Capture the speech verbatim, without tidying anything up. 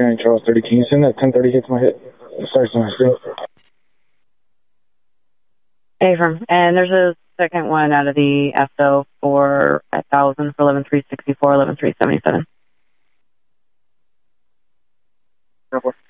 nine Charles thirty. Can you send that ten thirty hit to my hit? Sorry, to my screen. Affirm. And there's a second one out of the S O for one thousand for eleven three sixty-four, eleven three seventy-seven.